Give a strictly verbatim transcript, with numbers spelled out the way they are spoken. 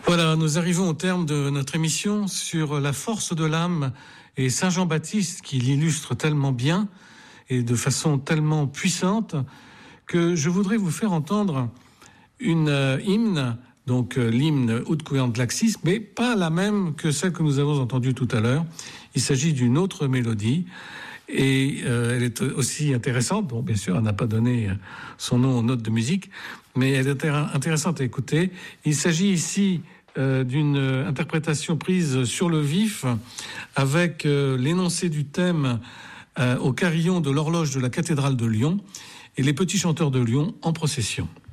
Voilà, nous arrivons au terme de notre émission sur la force de l'âme et Saint Jean-Baptiste qui l'illustre tellement bien et de façon tellement puissante que je voudrais vous faire entendre une euh, hymne, donc euh, l'hymne Ut Coeant Laxis, mais pas la même que celle que nous avons entendue tout à l'heure. Il s'agit d'une autre mélodie et euh, elle est aussi intéressante. Bon, bien sûr, elle n'a pas donné son nom aux notes de musique, mais elle est intéressante à écouter. Il s'agit ici euh, d'une interprétation prise sur le vif avec euh, l'énoncé du thème euh, au carillon de l'horloge de la cathédrale de Lyon et les petits chanteurs de Lyon en procession.